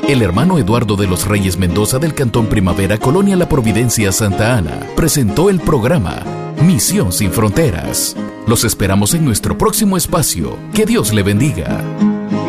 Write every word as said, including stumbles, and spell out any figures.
El hermano Eduardo de los Reyes Mendoza del Cantón Primavera, Colonia La Providencia, Santa Ana, presentó el programa Misión Sin Fronteras. Los esperamos en nuestro próximo espacio. Que Dios le bendiga.